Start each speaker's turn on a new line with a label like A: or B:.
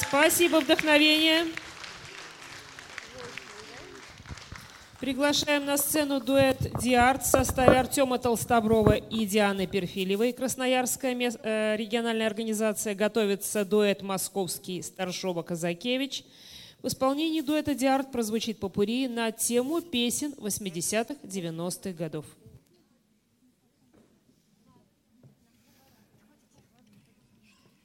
A: Спасибо, вдохновение. Приглашаем на сцену дуэт «Диарт» в составе Артема Толстоброва и Дианы Перфилевой. Красноярская региональная организация. Готовится дуэт московский Старшова-Казакевич. В исполнении дуэта «Диарт» прозвучит попурри на тему песен 80-х, 90-х годов.